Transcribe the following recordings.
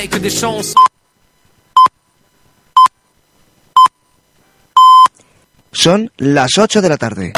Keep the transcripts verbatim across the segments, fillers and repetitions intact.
Son las ocho de la tarde.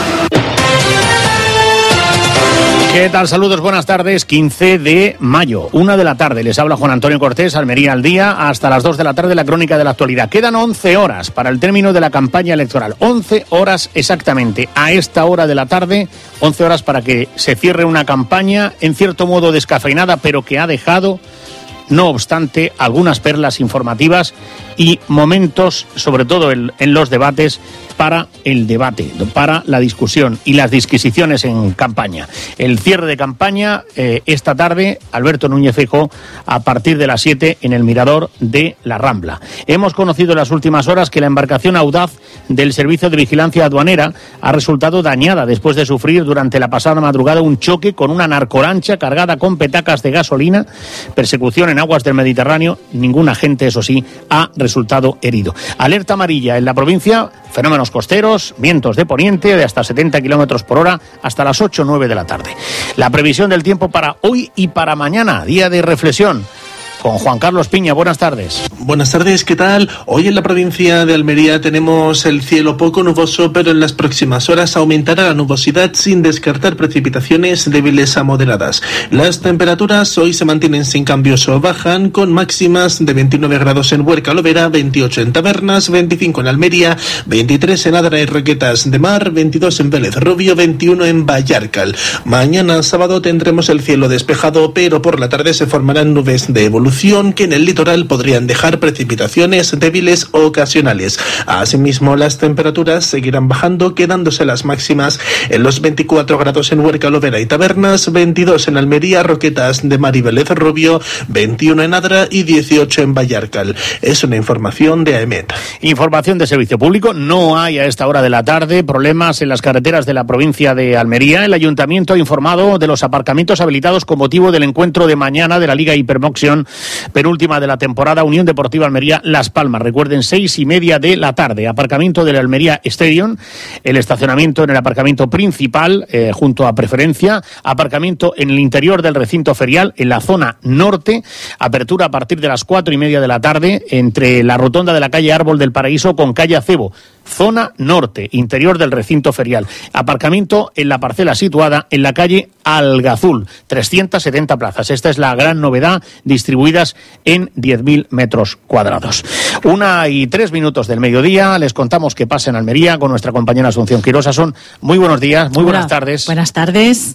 ¿Qué tal? Saludos, buenas tardes. quince de mayo, una de la tarde. Les habla Juan Antonio Cortés, Almería al día, hasta las dos de la tarde, la crónica de la actualidad. Quedan once horas para el término de la campaña electoral. once horas exactamente. A esta hora de la tarde, once horas para que se cierre una campaña, en cierto modo descafeinada, pero que ha dejado, no obstante, algunas perlas informativas y momentos, sobre todo en, en los debates, para el debate, para la discusión y las disquisiciones en campaña. El cierre de campaña eh, esta tarde, Alberto Núñez Feijóo, a partir de las siete en el Mirador de la Rambla. Hemos conocido en las últimas horas que la embarcación Audaz del Servicio de Vigilancia Aduanera ha resultado dañada después de sufrir durante la pasada madrugada un choque con una narcolancha cargada con petacas de gasolina, persecución en aguas del Mediterráneo. Ningún agente, eso sí, ha resultado herido. Alerta amarilla en la provincia, fenómenos costeros, vientos de poniente de hasta setenta kilómetros por hora hasta las ocho o nueve de la tarde. La previsión del tiempo para hoy y para mañana, día de reflexión, con Juan Carlos Piña. Buenas tardes. Buenas tardes, ¿qué tal? Hoy en la provincia de Almería tenemos el cielo poco nuboso, pero en las próximas horas aumentará la nubosidad sin descartar precipitaciones débiles a moderadas. Las temperaturas hoy se mantienen sin cambios o bajan, con máximas de veintinueve grados en Huerca Lovera, veintiocho en Tabernas, veinticinco en Almería, veintitrés en Adra y Roquetas de Mar, veintidós en Vélez Rubio, veintiuno en Vallarcal. Mañana sábado tendremos el cielo despejado, pero por la tarde se formarán nubes de evolución que en el litoral podrían dejar precipitaciones débiles o ocasionales. Asimismo, las temperaturas seguirán bajando, quedándose las máximas en los veinticuatro grados en Huerca Lovera y Tabernas, veintidós en Almería, Roquetas de Mar y Vélez Rubio, veintiuno en Adra y dieciocho en Vallarcal. Es una información de AEMET. Información de servicio público. No hay a esta hora de la tarde problemas en las carreteras de la provincia de Almería. El ayuntamiento ha informado de los aparcamientos habilitados con motivo del encuentro de mañana de la Liga Hipermotion, penúltima de la temporada, Unión Deportiva Almería Las Palmas. Recuerden, seis y media de la tarde. Aparcamiento del Almería Stadium, el estacionamiento en el aparcamiento principal, eh, junto a Preferencia, aparcamiento en el interior del recinto ferial, en la zona norte, apertura a partir de las cuatro y media de la tarde, entre la rotonda de la calle Árbol del Paraíso con calle Acebo, zona norte, interior del recinto ferial. Aparcamiento en la parcela situada en la calle Algazul, trescientas setenta plazas. Esta es la gran novedad, distribuidas en diez mil metros cuadrados. Una y tres minutos del mediodía, les contamos qué pasa en Almería con nuestra compañera Asunción Quirosa. Son muy buenos días, muy Hola, buenas tardes. Buenas tardes.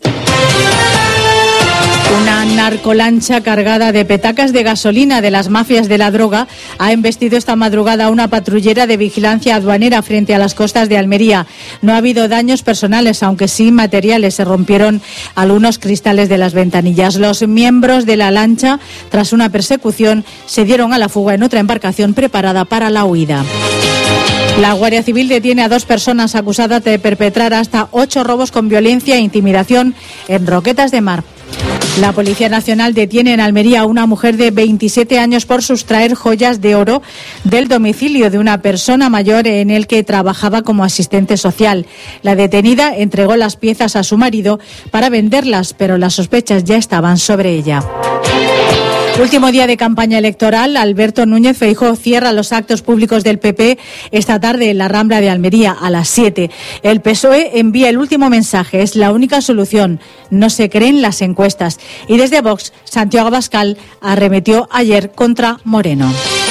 Una narcolancha cargada de petacas de gasolina de las mafias de la droga ha embestido esta madrugada a una patrullera de vigilancia aduanera frente a las costas de Almería. No ha habido daños personales, aunque sí materiales. Se rompieron algunos cristales de las ventanillas. Los miembros de la lancha, tras una persecución, se dieron a la fuga en otra embarcación preparada para la huida. La Guardia Civil detiene a dos personas acusadas de perpetrar hasta ocho robos con violencia e intimidación en Roquetas de Mar. La Policía Nacional detiene en Almería a una mujer de veintisiete años por sustraer joyas de oro del domicilio de una persona mayor en el que trabajaba como asistente social. La detenida entregó las piezas a su marido para venderlas, pero las sospechas ya estaban sobre ella. Último día de campaña electoral, Alberto Núñez Feijóo cierra los actos públicos del P P esta tarde en la Rambla de Almería a las siete. El P S O E envía el último mensaje: es la única solución, no se creen las encuestas. Y desde Vox, Santiago Abascal arremetió ayer contra Moreno.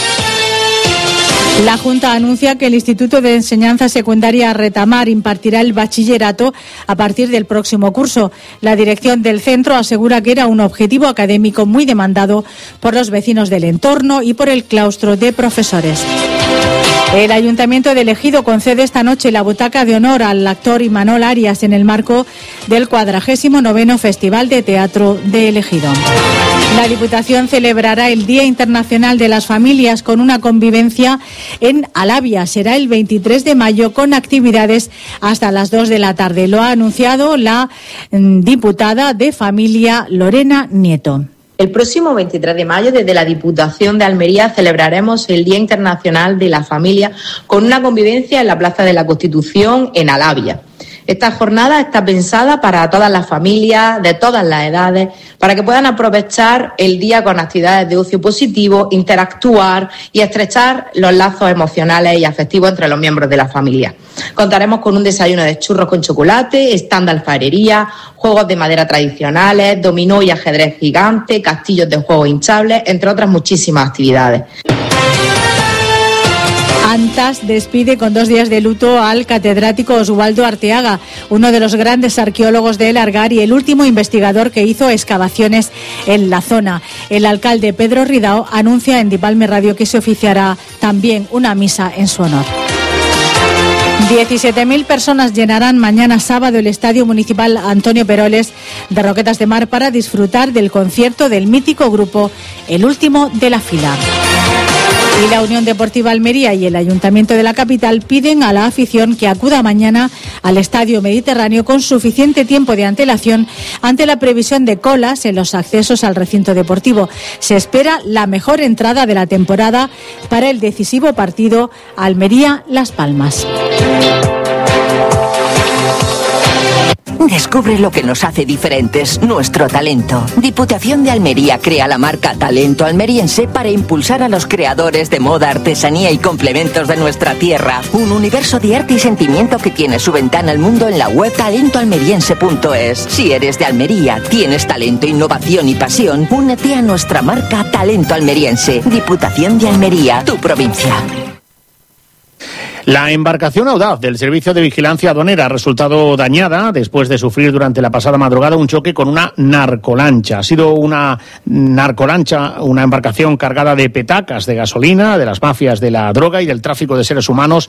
La Junta anuncia que el Instituto de Enseñanza Secundaria Retamar impartirá el bachillerato a partir del próximo curso. La dirección del centro asegura que era un objetivo académico muy demandado por los vecinos del entorno y por el claustro de profesores. El Ayuntamiento de Ejido concede esta noche la butaca de honor al actor Imanol Arias en el marco del cuadragésimo noveno Festival de Teatro de Ejido. La Diputación celebrará el Día Internacional de las Familias con una convivencia en Alavia. Será el veintitrés de mayo con actividades hasta las dos de la tarde. Lo ha anunciado la diputada de Familia Lorena Nieto. El próximo veintitrés de mayo, desde la Diputación de Almería, celebraremos el Día Internacional de la Familia con una convivencia en la Plaza de la Constitución en Alavia. Esta jornada está pensada para todas las familias, de todas las edades, para que puedan aprovechar el día con actividades de ocio positivo, interactuar y estrechar los lazos emocionales y afectivos entre los miembros de la familia. Contaremos con un desayuno de churros con chocolate, stand de alfarería, juegos de madera tradicionales, dominó y ajedrez gigante, castillos de juegos hinchables, entre otras muchísimas actividades. Antas despide con dos días de luto al catedrático Oswaldo Arteaga, uno de los grandes arqueólogos de El Argar y el último investigador que hizo excavaciones en la zona. El alcalde Pedro Ridao anuncia en Dipalme Radio que se oficiará también una misa en su honor. diecisiete mil personas llenarán mañana sábado el Estadio Municipal Antonio Peroles de Roquetas de Mar para disfrutar del concierto del mítico grupo El Último de la Fila. Y la Unión Deportiva Almería y el Ayuntamiento de la capital piden a la afición que acuda mañana al Estadio Mediterráneo con suficiente tiempo de antelación ante la previsión de colas en los accesos al recinto deportivo. Se espera la mejor entrada de la temporada para el decisivo partido Almería-Las Palmas. Descubre lo que nos hace diferentes, nuestro talento. Diputación de Almería crea la marca Talento Almeriense para impulsar a los creadores de moda, artesanía y complementos de nuestra tierra. Un universo de arte y sentimiento que tiene su ventana al mundo en la web talento almeriense punto es. Si eres de Almería, tienes talento, innovación y pasión, únete a nuestra marca Talento Almeriense. Diputación de Almería, tu provincia. La embarcación Audaz del Servicio de Vigilancia Aduanera ha resultado dañada después de sufrir durante la pasada madrugada un choque con una narcolancha. Ha sido una narcolancha, una embarcación cargada de petacas de gasolina, de las mafias de la droga y del tráfico de seres humanos,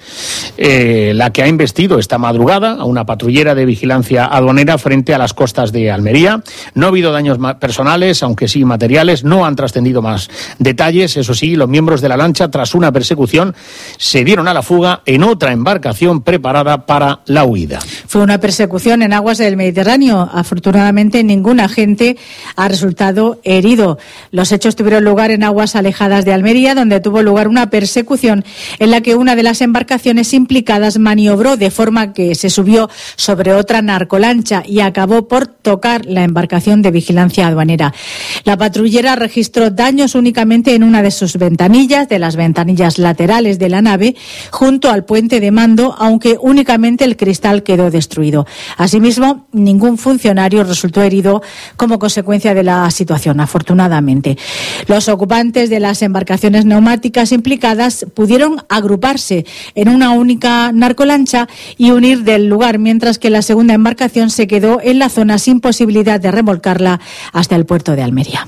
eh, la que ha embestido esta madrugada a una patrullera de vigilancia aduanera frente a las costas de Almería. No ha habido daños personales, aunque sí materiales. No han trascendido más detalles. Eso sí, los miembros de la lancha, tras una persecución, se dieron a la fuga en otra embarcación preparada para la huida. Fue una persecución en aguas del Mediterráneo. Afortunadamente, ningún agente ha resultado herido. Los hechos tuvieron lugar en aguas alejadas de Almería, donde tuvo lugar una persecución en la que una de las embarcaciones implicadas maniobró de forma que se subió sobre otra narcolancha y acabó por tocar la embarcación de vigilancia aduanera. La patrullera registró daños únicamente en una de sus ventanillas, de las ventanillas laterales de la nave, junto a al puente de mando, aunque únicamente el cristal quedó destruido. Asimismo, ningún funcionario resultó herido como consecuencia de la situación, afortunadamente. Los ocupantes de las embarcaciones neumáticas implicadas pudieron agruparse en una única narcolancha y unir del lugar, mientras que la segunda embarcación se quedó en la zona sin posibilidad de remolcarla hasta el puerto de Almería.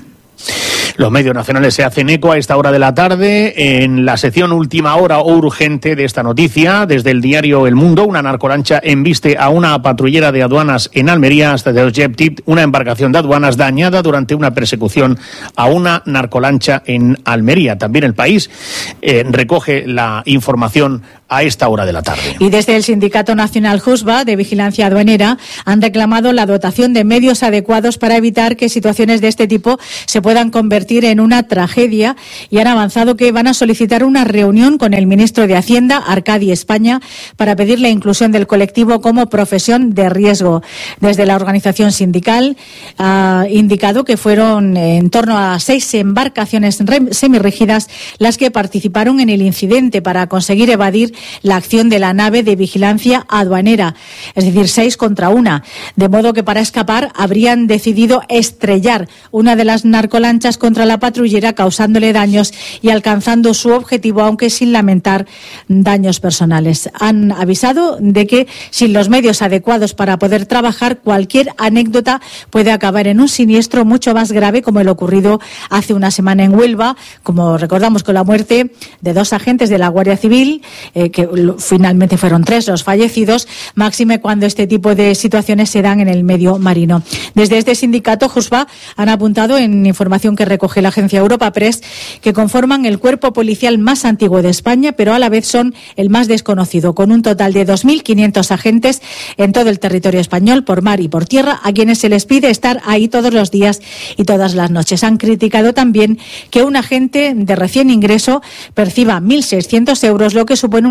Los medios nacionales se hacen eco a esta hora de la tarde en la sección última hora o urgente de esta noticia. Desde el diario El Mundo, una narcolancha embiste a una patrullera de aduanas en Almería hasta el Objective, una embarcación de aduanas dañada durante una persecución a una narcolancha en Almería. También El País eh, recoge la información a esta hora de la tarde. Y desde el Sindicato Nacional Jusba de Vigilancia Aduanera han reclamado la dotación de medios adecuados para evitar que situaciones de este tipo se puedan convertir en una tragedia, y han avanzado que van a solicitar una reunión con el ministro de Hacienda, Arcadi España, para pedir la inclusión del colectivo como profesión de riesgo. Desde la organización sindical ha indicado que fueron en torno a seis embarcaciones semirrígidas las que participaron en el incidente para conseguir evadir la acción de la nave de vigilancia aduanera, es decir, seis contra una, de modo que para escapar habrían decidido estrellar una de las narcolanchas contra la patrullera, causándole daños y alcanzando su objetivo, aunque sin lamentar daños personales. Han avisado de que sin los medios adecuados para poder trabajar, cualquier anécdota puede acabar en un siniestro mucho más grave, como el ocurrido hace una semana en Huelva, como recordamos, con la muerte de dos agentes de la Guardia Civil, eh, que finalmente fueron tres los fallecidos, máxime cuando este tipo de situaciones se dan en el medio marino. Desde este sindicato, Jusba, han apuntado en información que recoge la agencia Europa Press que conforman el cuerpo policial más antiguo de España, pero a la vez son el más desconocido, con un total de dos mil quinientos agentes en todo el territorio español, por mar y por tierra, a quienes se les pide estar ahí todos los días y todas las noches. Han criticado también que un agente de recién ingreso perciba mil seiscientos euros, lo que supone una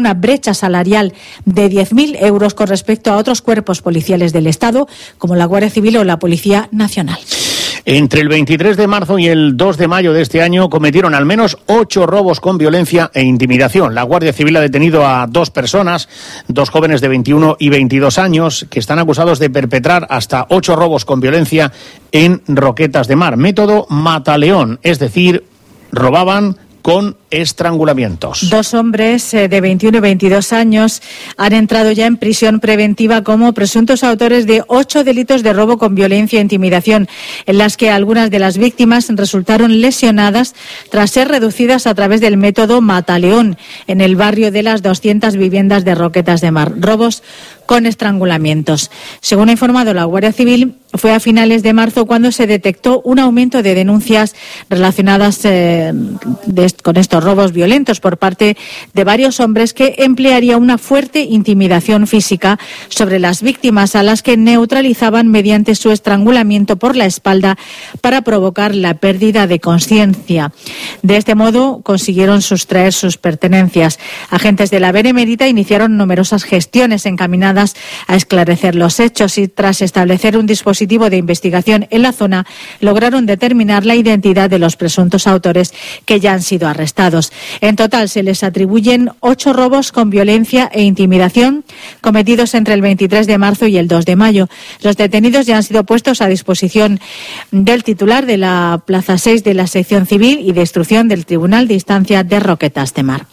una brecha salarial de diez mil euros con respecto a otros cuerpos policiales del Estado, como la Guardia Civil o la Policía Nacional. Entre el veintitrés de marzo y el dos de mayo de este año cometieron al menos ocho robos con violencia e intimidación. La Guardia Civil ha detenido a dos personas, dos jóvenes de veintiuno y veintidós años, que están acusados de perpetrar hasta ocho robos con violencia en Roquetas de Mar. Método mataleón, es decir, robaban con estrangulamientos. Dos hombres eh, de veintiuno y veintidós años han entrado ya en prisión preventiva como presuntos autores de ocho delitos de robo con violencia e intimidación, en las que algunas de las víctimas resultaron lesionadas tras ser reducidas a través del método mataleón en el barrio de las doscientas viviendas de Roquetas de Mar. Robos con estrangulamientos. Según ha informado la Guardia Civil, fue a finales de marzo cuando se detectó un aumento de denuncias relacionadas eh, de, con estos robos violentos por parte de varios hombres que emplearía una fuerte intimidación física sobre las víctimas, a las que neutralizaban mediante su estrangulamiento por la espalda para provocar la pérdida de conciencia. De este modo consiguieron sustraer sus pertenencias. Agentes de la Benemérita iniciaron numerosas gestiones encaminadas a esclarecer los hechos y, tras establecer un dispositivo de investigación en la zona, lograron determinar la identidad de los presuntos autores, que ya han sido arrestados. En total se les atribuyen ocho robos con violencia e intimidación cometidos entre el veintitrés de marzo y el dos de mayo. Los detenidos ya han sido puestos a disposición del titular de la Plaza seis de la Sección Civil y de Instrucción del Tribunal de Instancia de Roquetas de Mar.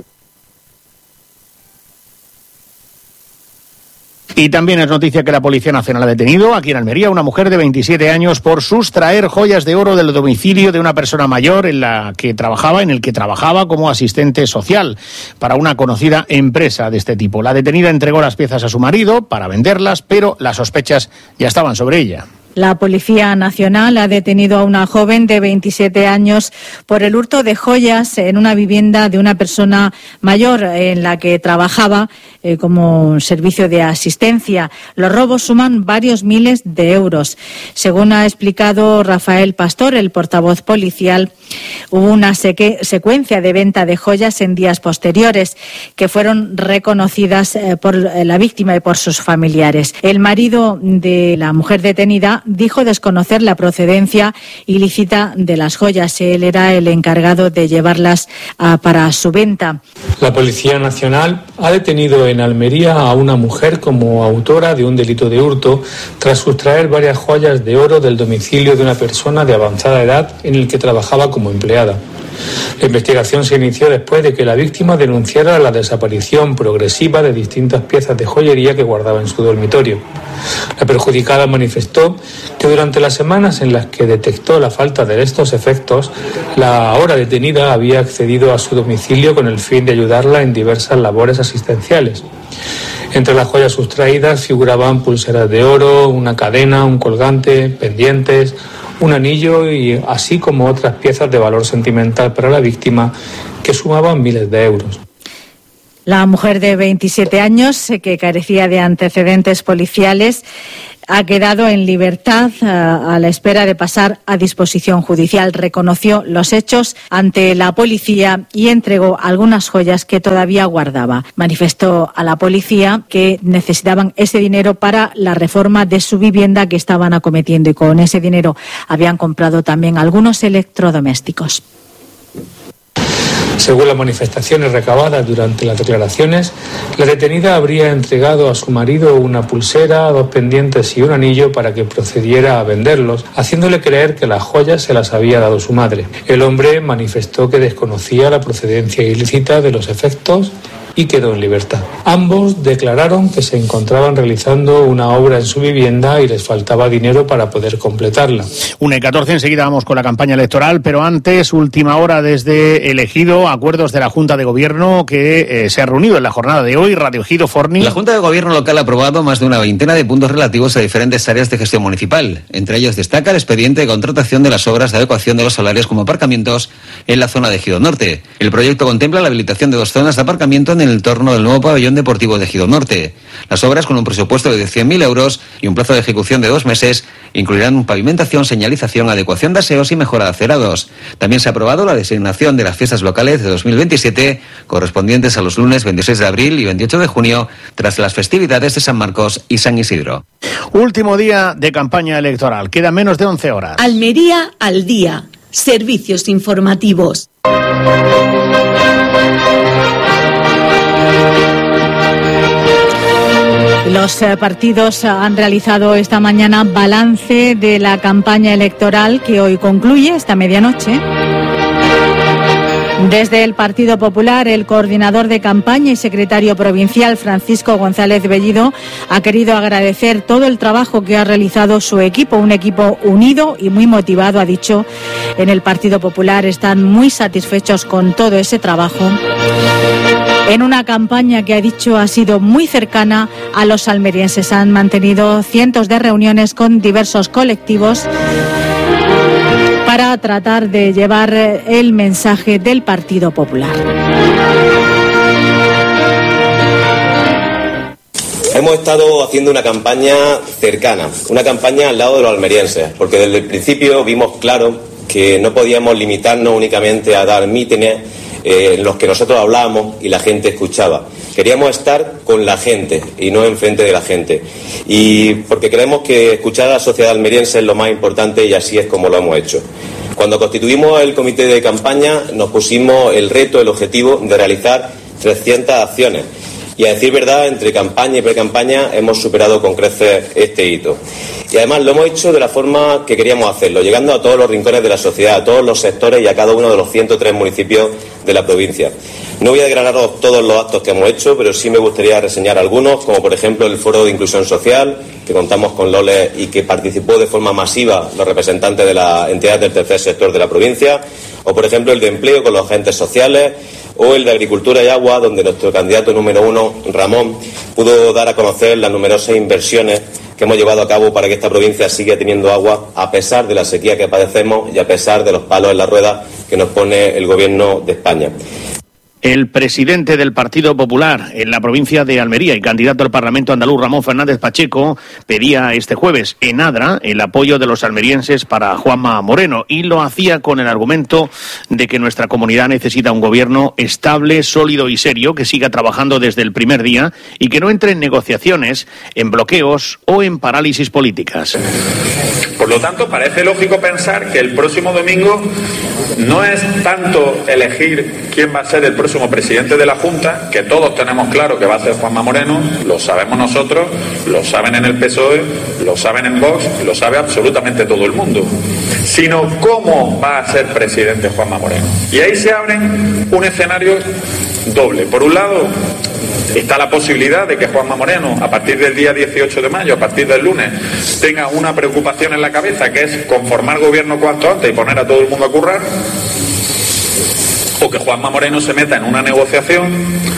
Y también es noticia que la Policía Nacional ha detenido aquí en Almería a una mujer de veintisiete años por sustraer joyas de oro del domicilio de una persona mayor en la que trabajaba, en el que trabajaba como asistente social para una conocida empresa de este tipo. La detenida entregó las piezas a su marido para venderlas, pero las sospechas ya estaban sobre ella. La Policía Nacional ha detenido a una joven de veintisiete años por el hurto de joyas en una vivienda de una persona mayor en la que trabajaba eh, como servicio de asistencia. Los robos suman varios miles de euros. Según ha explicado Rafael Pastor, el portavoz policial, hubo una seque- secuencia de venta de joyas en días posteriores que fueron reconocidas eh, por la víctima y por sus familiares. El marido de la mujer detenida dijo desconocer la procedencia ilícita de las joyas. Él era el encargado de llevarlas a, para su venta. La Policía Nacional ha detenido en Almería a una mujer como autora de un delito de hurto tras sustraer varias joyas de oro del domicilio de una persona de avanzada edad en el que trabajaba como empleada. La investigación se inició después de que la víctima denunciara la desaparición progresiva de distintas piezas de joyería que guardaba en su dormitorio. La perjudicada manifestó que durante las semanas en las que detectó la falta de estos efectos, la ahora detenida había accedido a su domicilio con el fin de ayudarla en diversas labores asistenciales. Entre las joyas sustraídas figuraban pulseras de oro, una cadena, un colgante, pendientes, un anillo y así como otras piezas de valor sentimental para la víctima que sumaban miles de euros. La mujer de veintisiete años, que carecía de antecedentes policiales, ha quedado en libertad a, a la espera de pasar a disposición judicial. Reconoció los hechos ante la policía y entregó algunas joyas que todavía guardaba. Manifestó a la policía que necesitaban ese dinero para la reforma de su vivienda que estaban acometiendo, y con ese dinero habían comprado también algunos electrodomésticos. Según las manifestaciones recabadas durante las declaraciones, la detenida habría entregado a su marido una pulsera, dos pendientes y un anillo para que procediera a venderlos, haciéndole creer que las joyas se las había dado su madre. El hombre manifestó que desconocía la procedencia ilícita de los efectos y quedó en libertad. Ambos declararon que se encontraban realizando una obra en su vivienda y les faltaba dinero para poder completarla. una y catorce, enseguida vamos con la campaña electoral, pero antes, última hora desde el Ejido, acuerdos de la Junta de Gobierno que eh, se ha reunido en la jornada de hoy. Radio Ejido, Forni. La Junta de Gobierno local ha aprobado más de una veintena de puntos relativos a diferentes áreas de gestión municipal. Entre ellos destaca el expediente de contratación de las obras de adecuación de los salarios como aparcamientos en la zona de Ejido Norte. El proyecto contempla la habilitación de dos zonas de aparcamiento en el en el torno del nuevo pabellón deportivo de Ejido Norte. Las obras, con un presupuesto de cien mil euros y un plazo de ejecución de dos meses, incluirán pavimentación, señalización, adecuación de aseos y mejora de acerados. También se ha aprobado la designación de las fiestas locales de dos mil veintisiete, correspondientes a los lunes veintiséis de abril y veintiocho de junio, tras las festividades de San Marcos y San Isidro. Último día de campaña electoral. Quedan menos de once horas. Almería al día. Servicios informativos. Los eh, partidos han realizado esta mañana balance de la campaña electoral que hoy concluye esta medianoche. Desde el Partido Popular, el coordinador de campaña y secretario provincial, Francisco González Bellido, ha querido agradecer todo el trabajo que ha realizado su equipo, un equipo unido y muy motivado, ha dicho. En el Partido Popular están muy satisfechos con todo ese trabajo. En una campaña que, ha dicho, ha sido muy cercana a los almerienses. Han mantenido cientos de reuniones con diversos colectivos para tratar de llevar el mensaje del Partido Popular. Hemos estado haciendo una campaña cercana, una campaña al lado de los almerienses, porque desde el principio vimos claro que no podíamos limitarnos únicamente a dar mítines eh, en los que nosotros hablábamos y la gente escuchaba. Queríamos estar con la gente y no enfrente de la gente. Y porque creemos que escuchar a la sociedad almeriense es lo más importante y así es como lo hemos hecho. Cuando constituimos el comité de campaña nos pusimos el reto, el objetivo de realizar trescientas acciones. Y a decir verdad, entre campaña y pre-campaña hemos superado con creces este hito. Y además lo hemos hecho de la forma que queríamos hacerlo, llegando a todos los rincones de la sociedad, a todos los sectores y a cada uno de los ciento tres municipios de la provincia. No voy a desgranaros todos los actos que hemos hecho, pero sí me gustaría reseñar algunos, como por ejemplo el Foro de Inclusión Social, que contamos con Loles y que participó de forma masiva los representantes de las entidades del tercer sector de la provincia, o por ejemplo el de Empleo con los agentes sociales, o el de Agricultura y Agua, donde nuestro candidato número uno, Ramón, pudo dar a conocer las numerosas inversiones que hemos llevado a cabo para que esta provincia siga teniendo agua a pesar de la sequía que padecemos y a pesar de los palos en la rueda que nos pone el Gobierno de España. El presidente del Partido Popular en la provincia de Almería y candidato al Parlamento andaluz, Ramón Fernández Pacheco, pedía este jueves en Adra el apoyo de los almerienses para Juanma Moreno y lo hacía con el argumento de que nuestra comunidad necesita un gobierno estable, sólido y serio que siga trabajando desde el primer día y que no entre en negociaciones, en bloqueos o en parálisis políticas. Por lo tanto, parece lógico pensar que el próximo domingo no es tanto elegir quién va a ser el próximo presidente de la Junta, que todos tenemos claro que va a ser Juanma Moreno, lo sabemos nosotros, lo saben en el P S O E, lo saben en Vox, lo sabe absolutamente todo el mundo, sino cómo va a ser presidente Juanma Moreno. Y ahí se abre un escenario doble. Por un lado, está la posibilidad de que Juanma Moreno, a partir del día dieciocho de mayo, a partir del lunes, tenga una preocupación en la cabeza, que es conformar gobierno cuanto antes y poner a todo el mundo a currar, o que Juanma Moreno se meta en una negociación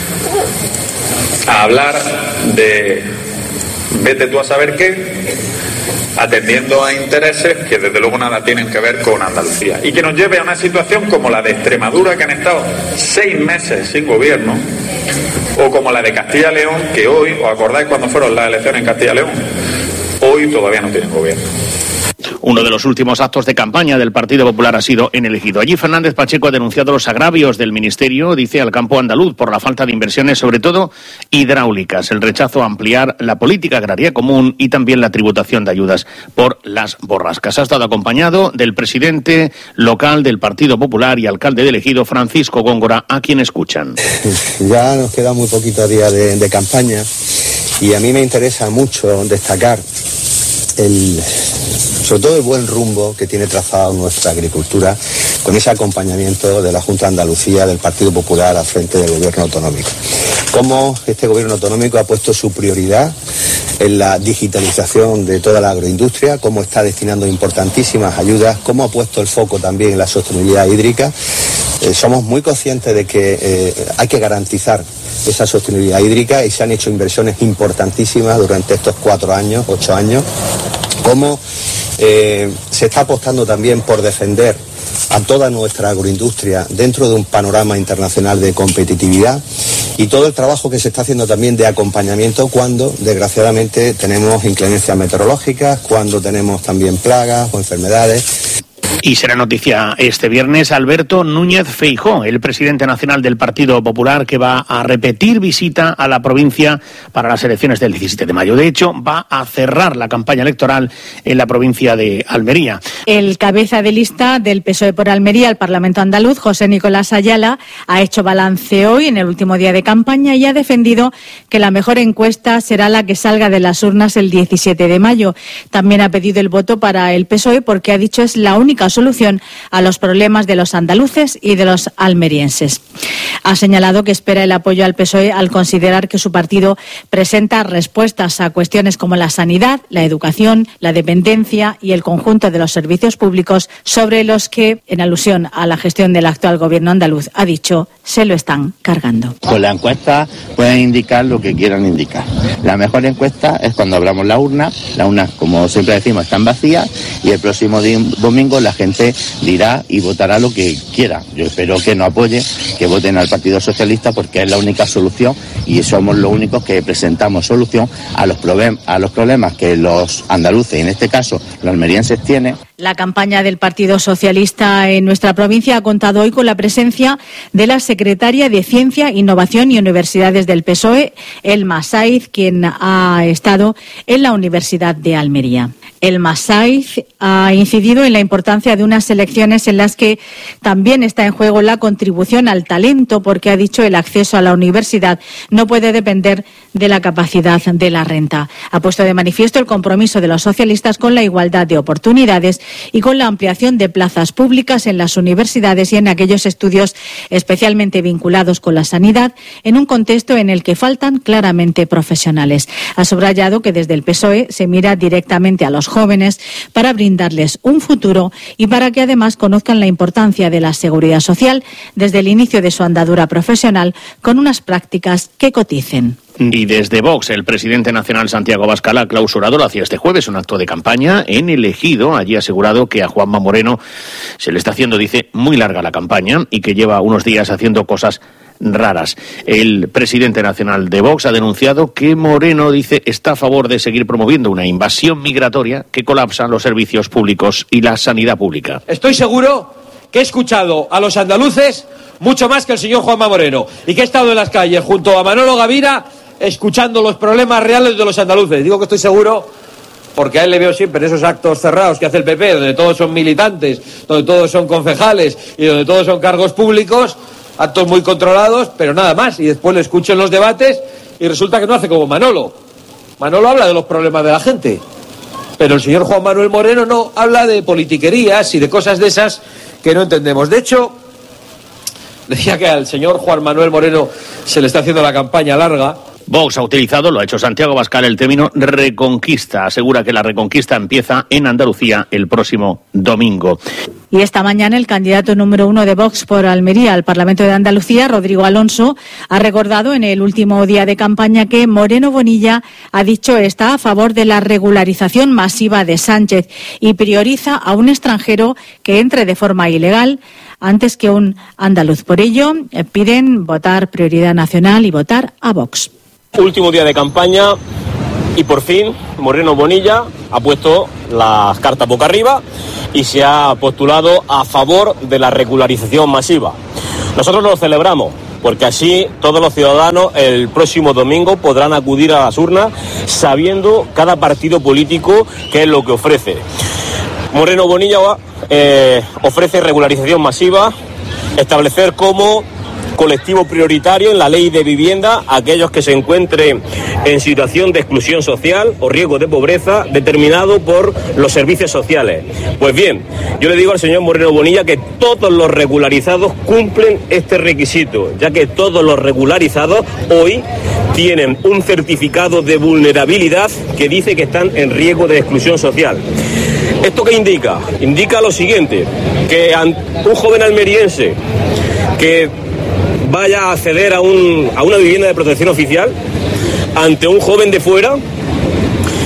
a hablar de vete tú a saber qué, atendiendo a intereses que desde luego nada tienen que ver con Andalucía, y que nos lleve a una situación como la de Extremadura, que han estado seis meses sin gobierno, o como la de Castilla y León, que hoy, ¿os acordáis cuando fueron las elecciones en Castilla y León? Hoy todavía no tienen gobierno. Uno de los últimos actos de campaña del Partido Popular ha sido en el Ejido. Allí Fernández Pacheco ha denunciado los agravios del Ministerio, dice, al campo andaluz por la falta de inversiones, sobre todo hidráulicas, el rechazo a ampliar la política agraria común y también la tributación de ayudas por las borrascas. Ha estado acompañado del presidente local del Partido Popular y alcalde del Ejido, Francisco Góngora, a quien escuchan. Ya nos queda muy poquito día de, de campaña y a mí me interesa mucho destacar el... sobre todo el buen rumbo que tiene trazado nuestra agricultura con ese acompañamiento de la Junta de Andalucía, del Partido Popular al frente del Gobierno autonómico. Cómo este Gobierno autonómico ha puesto su prioridad en la digitalización de toda la agroindustria, cómo está destinando importantísimas ayudas, cómo ha puesto el foco también en la sostenibilidad hídrica. Eh, somos muy conscientes de que eh, hay que garantizar esa sostenibilidad hídrica y se han hecho inversiones importantísimas durante estos cuatro años, ocho años. Cómo eh, se está apostando también por defender a toda nuestra agroindustria dentro de un panorama internacional de competitividad y todo el trabajo que se está haciendo también de acompañamiento cuando, desgraciadamente, tenemos inclemencias meteorológicas, cuando tenemos también plagas o enfermedades. Y será noticia este viernes Alberto Núñez Feijóo, el presidente nacional del Partido Popular, que va a repetir visita a la provincia para las elecciones del diecisiete de mayo. De hecho, va a cerrar la campaña electoral en la provincia de Almería. El cabeza de lista del P S O E por Almería al Parlamento andaluz, José Nicolás Ayala, ha hecho balance hoy en el último día de campaña y ha defendido que la mejor encuesta será la que salga de las urnas el diecisiete de mayo. También ha pedido el voto para el P S O E porque ha dicho es la única solución a los problemas de los andaluces y de los almerienses. Ha señalado que espera el apoyo al P S O E al considerar que su partido presenta respuestas a cuestiones como la sanidad, la educación, la dependencia y el conjunto de los servicios públicos sobre los que, en alusión a la gestión del actual gobierno andaluz, ha dicho, se lo están cargando. Con la encuesta pueden indicar lo que quieran indicar. La mejor encuesta es cuando abramos la urna. Las urnas, como siempre decimos, están vacías y el próximo domingo la gente dirá y votará lo que quiera. Yo espero que nos apoyen, que voten al Partido Socialista porque es la única solución y somos los únicos que presentamos solución a los, problem- a los problemas que los andaluces, en este caso los almerienses, tienen. La campaña del Partido Socialista en nuestra provincia ha contado hoy con la presencia de la secretaria de Ciencia, Innovación y Universidades del P S O E, Elma Saiz, quien ha estado en la Universidad de Almería. Elma Saiz ha incidido en la importancia de unas elecciones en las que también está en juego la contribución al talento, porque ha dicho el acceso a la universidad no puede depender de la capacidad de la renta. Ha puesto de manifiesto el compromiso de los socialistas con la igualdad de oportunidades y con la ampliación de plazas públicas en las universidades y en aquellos estudios especialmente vinculados con la sanidad, en un contexto en el que faltan claramente profesionales. Ha subrayado que desde el P S O E se mira directamente a los jóvenes para brindarles un futuro y para que además conozcan la importancia de la seguridad social desde el inicio de su andadura profesional con unas prácticas que coticen. Y desde Vox, el presidente nacional Santiago Abascal ha clausurado hacia este jueves un acto de campaña en El Ejido. Allí ha asegurado que a Juanma Moreno se le está haciendo, dice, muy larga la campaña y que lleva unos días haciendo cosas raras. El presidente nacional de Vox ha denunciado que Moreno, dice, está a favor de seguir promoviendo una invasión migratoria que colapsa los servicios públicos y la sanidad pública. Estoy seguro que he escuchado a los andaluces mucho más que el señor Juanma Moreno y que he estado en las calles junto a Manolo Gavira escuchando los problemas reales de los andaluces. Digo que estoy seguro porque a él le veo siempre en esos actos cerrados que hace el P P, donde todos son militantes, donde todos son concejales y donde todos son cargos públicos, actos muy controlados, pero nada más. Y después le escucho en los debates y resulta que no hace como Manolo. Manolo habla de los problemas de la gente, pero el señor Juan Manuel Moreno no, habla de politiquerías y de cosas de esas que no entendemos. De hecho, decía que al señor Juan Manuel Moreno se le está haciendo la campaña larga. Vox ha utilizado, lo ha hecho Santiago Abascal, el término reconquista. Asegura que la reconquista empieza en Andalucía el próximo domingo. Y esta mañana el candidato número uno de Vox por Almería al Parlamento de Andalucía, Rodrigo Alonso, ha recordado en el último día de campaña que Moreno Bonilla ha dicho está a favor de la regularización masiva de Sánchez y prioriza a un extranjero que entre de forma ilegal antes que un andaluz. Por ello, piden votar prioridad nacional y votar a Vox. Último día de campaña y por fin Moreno Bonilla ha puesto las cartas boca arriba y se ha postulado a favor de la regularización masiva. Nosotros lo celebramos porque así todos los ciudadanos el próximo domingo podrán acudir a las urnas sabiendo cada partido político qué es lo que ofrece. Moreno Bonilla eh, ofrece regularización masiva, establecer como colectivo prioritario en la ley de vivienda a aquellos que se encuentren en situación de exclusión social o riesgo de pobreza determinado por los servicios sociales. Pues bien, yo le digo al señor Moreno Bonilla que todos los regularizados cumplen este requisito, ya que todos los regularizados hoy tienen un certificado de vulnerabilidad que dice que están en riesgo de exclusión social. ¿Esto qué indica? Indica lo siguiente, que un joven almeriense que vaya a acceder a, un, a una vivienda de protección oficial ante un joven de fuera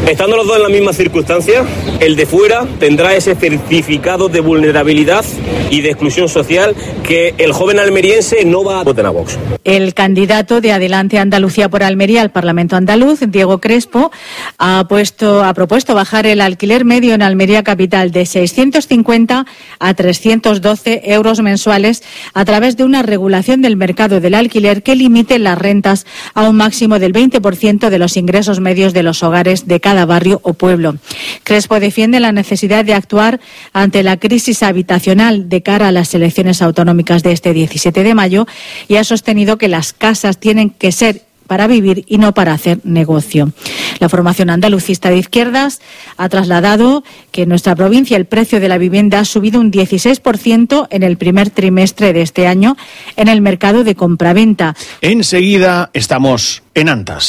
Estando los dos en las mismas circunstancias, el de fuera tendrá ese certificado de vulnerabilidad y de exclusión social que el joven almeriense no va a votar a Vox. El candidato de Adelante Andalucía por Almería al Parlamento andaluz, Diego Crespo, ha puesto, ha propuesto bajar el alquiler medio en Almería capital de seiscientos cincuenta a trescientos doce euros mensuales a través de una regulación del mercado del alquiler que limite las rentas a un máximo del veinte por ciento de los ingresos medios de los hogares de cada barrio o pueblo. Crespo defiende la necesidad de actuar ante la crisis habitacional de cara a las elecciones autonómicas de este diecisiete de mayo y ha sostenido que las casas tienen que ser para vivir y no para hacer negocio. La formación andalucista de izquierdas ha trasladado que en nuestra provincia el precio de la vivienda ha subido un dieciséis por ciento en el primer trimestre de este año en el mercado de compraventa. Enseguida estamos en Antas.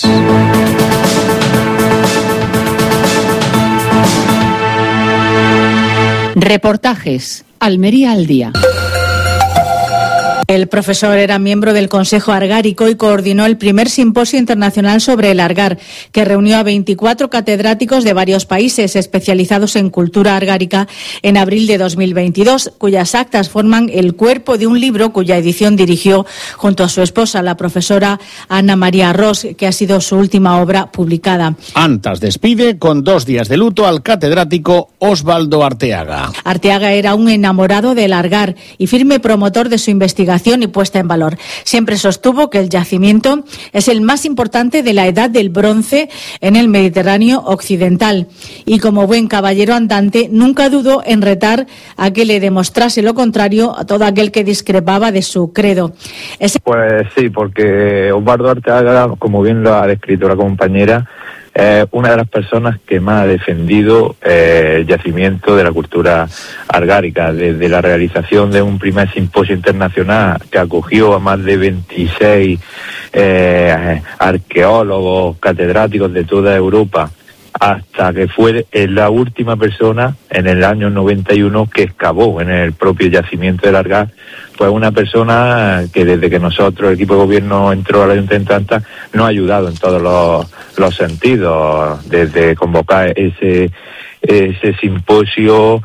Reportajes. Almería al día. El profesor era miembro del Consejo Argárico y coordinó el primer simposio internacional sobre el argar, que reunió a veinticuatro catedráticos de varios países especializados en cultura argárica en abril de dos mil veintidós, cuyas actas forman el cuerpo de un libro cuya edición dirigió junto a su esposa, la profesora Ana María Ros, que ha sido su última obra publicada. Antas despide con dos días de luto al catedrático Osvaldo Arteaga. Arteaga era un enamorado del argar y firme promotor de su investigación y puesta en valor. Siempre sostuvo que el yacimiento es el más importante de la edad del bronce en el Mediterráneo occidental y como buen caballero andante nunca dudó en retar a que le demostrase lo contrario a todo aquel que discrepaba de su credo. Ese... Pues sí, porque Osvaldo Arteaga, como bien lo ha descrito la compañera, es una de las personas que más ha defendido eh, el yacimiento de la cultura argárica, desde la realización de un primer simposio internacional que acogió a más de veintiséis eh, arqueólogos, catedráticos de toda Europa, hasta que fue la última persona en el año noventa y uno que excavó en el propio yacimiento del Argar. Pues una persona que desde que nosotros, el equipo de gobierno, entró a la Ayuntamiento de Antas, nos ha ayudado en todos los, los sentidos, desde convocar ese, ese simposio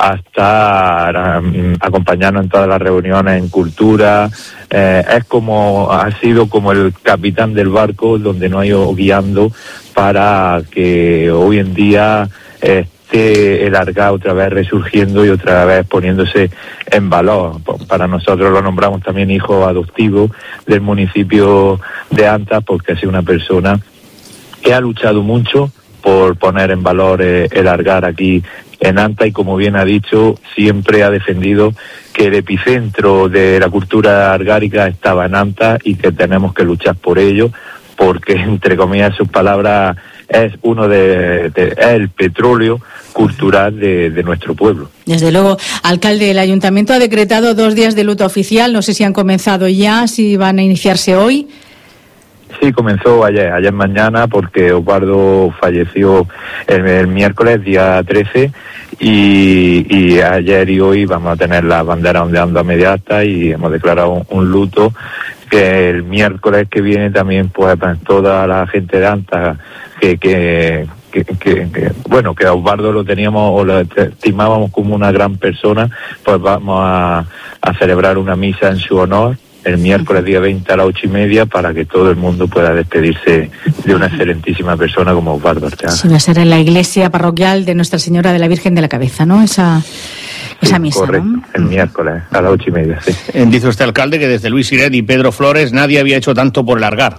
hasta um, acompañarnos en todas las reuniones en cultura. Eh, es como, ha sido como el capitán del barco donde nos ha ido guiando para que hoy en día eh, el Argar otra vez resurgiendo y otra vez poniéndose en valor. Para nosotros lo nombramos también hijo adoptivo del municipio de Antas, porque ha sido una persona que ha luchado mucho por poner en valor eh, el Argar aquí en Antas y, como bien ha dicho, siempre ha defendido que el epicentro de la cultura argárica estaba en Antas y que tenemos que luchar por ello, porque, entre comillas, sus palabras, es uno de, de es el petróleo cultural de, de nuestro pueblo. Desde luego, alcalde, el ayuntamiento ha decretado dos días de luto oficial. No sé si han comenzado ya, si van a iniciarse hoy. Sí, comenzó ayer, ayer mañana, porque Osvaldo falleció el, el miércoles, día trece, y, y ayer y hoy vamos a tener la bandera ondeando a media asta y hemos declarado un, un luto, que el miércoles que viene también, pues, toda la gente de Antas que... que Que, que, que bueno, que a Osvaldo lo teníamos o lo estimábamos como una gran persona, pues vamos a, a celebrar una misa en su honor el miércoles día veinte a las ocho y media para que todo el mundo pueda despedirse de una excelentísima persona como Osvaldo Arteaga. Sí, va a ser en la iglesia parroquial de Nuestra Señora de la Virgen de la Cabeza, ¿no? Esa, esa sí, misa, correcto, ¿no? El miércoles a las ocho y media, sí. Dice usted, alcalde, que desde Luis Siret y Pedro Flores nadie había hecho tanto por el Argar.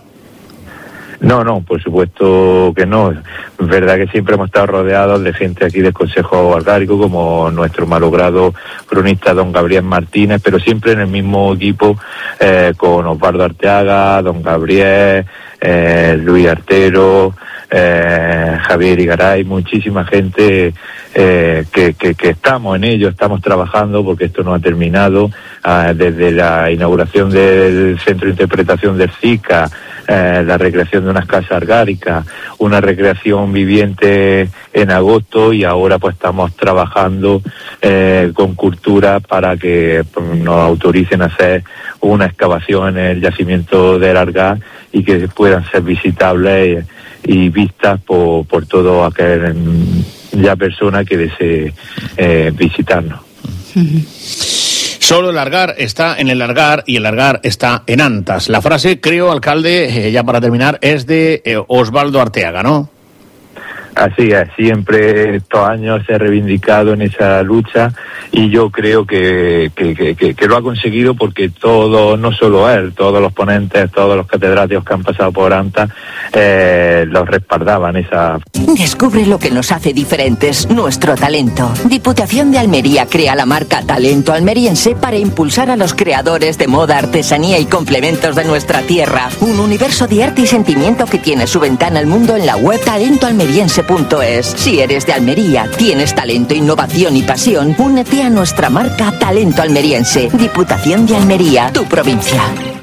No, no, por supuesto que no. Es verdad que siempre hemos estado rodeados de gente aquí del Consejo Argárico, como nuestro malogrado cronista don Gabriel Martínez, pero siempre en el mismo equipo, eh, con Osvaldo Arteaga, don Gabriel, eh, Luis Artero, eh, Javier Igaray, muchísima gente eh, que, que, que estamos en ello, estamos trabajando, porque esto no ha terminado. Eh, desde la inauguración del Centro de Interpretación del C I C A, eh, la recreación de unas casas argáricas, una recreación viviente en agosto, y ahora pues estamos trabajando eh, con Cultura para que pues, nos autoricen a hacer una excavación en el yacimiento del Argar y que puedan ser visitables y, y vistas por, por todo aquel ya persona que desee eh, visitarnos. Solo el Argar está en el Argar y el Argar está en Antas. La frase, creo, alcalde, eh, ya para terminar, es de eh, Osvaldo Arteaga, ¿no? Así es, siempre estos años se ha reivindicado en esa lucha, y yo creo que, que, que, que, que lo ha conseguido porque todo, no solo él, todos los ponentes, todos los catedráticos que han pasado por ANTA eh, los respaldaban esa. Descubre lo que nos hace diferentes, nuestro talento. Diputación de Almería crea la marca Talento Almeriense para impulsar a los creadores de moda, artesanía y complementos de nuestra tierra. Un universo de arte y sentimiento que tiene su ventana al mundo en la web talento almeriense punto es. Si eres de Almería, tienes talento, innovación y pasión, únete a nuestra marca Talento Almeriense. Diputación de Almería, tu provincia.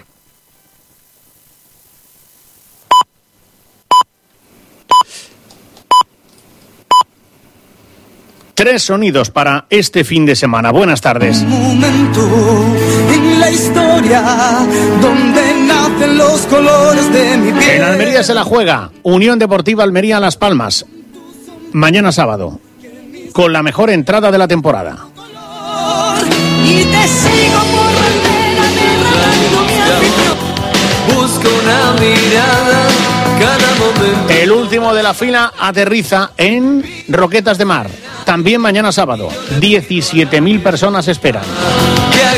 Tres sonidos para este fin de semana. Buenas tardes. Un momento en la historia donde nacen los colores de mi piel. En Almería se la juega Unión Deportiva Almería Las Palmas. Mañana sábado, con la mejor entrada de la temporada. Y te sigo por bandera derramando mi afición. Busco una mirada cada momento. El último de la fila aterriza en Roquetas de Mar. También mañana sábado. diecisiete mil personas esperan.